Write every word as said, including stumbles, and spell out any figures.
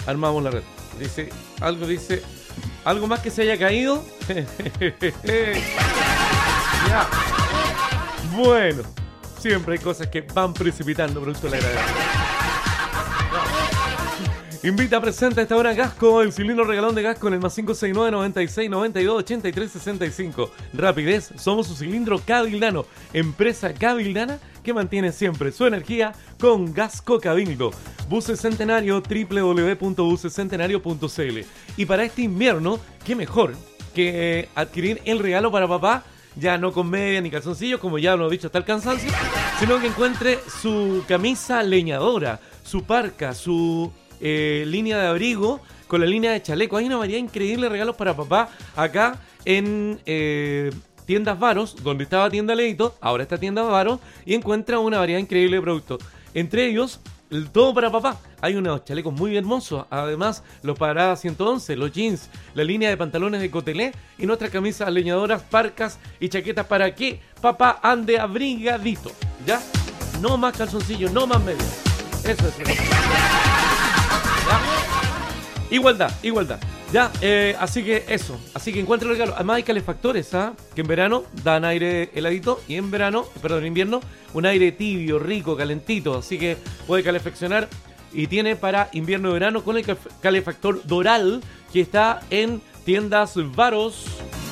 armamos la red. Dice, algo dice, algo más que se haya caído. Ya. Bueno, siempre hay cosas que van precipitando producto de la gravedad. Invita, presenta a esta hora Gasco, el cilindro regalón de Gasco en el más cinco seis nueve, noventa y seis, noventa y dos, ochenta y tres, sesenta y cinco. Rapidez, somos su cilindro Cabildano, empresa cabildana que mantiene siempre su energía con Gasco Cabildo. Buses Centenario, doble u doble u doble u punto buses centenario punto c l. Y para este invierno, qué mejor que adquirir el regalo para papá, ya no con media ni calzoncillos, como ya lo he dicho hasta el cansancio, sino que encuentre su camisa leñadora, su parca, su eh, línea de abrigo con la línea de chaleco. Hay una variedad increíble de regalos para papá acá en eh, Tiendas Varos, donde estaba Tienda Leito, ahora está Tienda Varos, y encuentra una variedad increíble de productos. Entre ellos, el todo para papá. Hay unos chalecos muy hermosos, además los para ciento once, los jeans, la línea de pantalones de Cotelé y nuestras camisas leñadoras, parcas y chaquetas para que papá ande abrigadito, ¿ya? No más calzoncillos, no más medias. Eso es. ¿Ya? Igualdad, igualdad. Ya, eh, así que eso, así que encuentre el regalo. Además hay calefactores, ¿ah? Que en verano dan aire heladito y en verano, perdón, en invierno, un aire tibio, rico, calentito. Así que puede calefaccionar y tiene para invierno y verano con el calefactor Doral que está en Tiendas Varos.